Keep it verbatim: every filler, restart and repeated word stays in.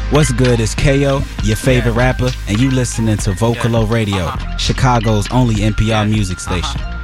What's good? It's K O, your favorite rapper, and you listening to Vocalo Radio, Chicago's only N P R music station.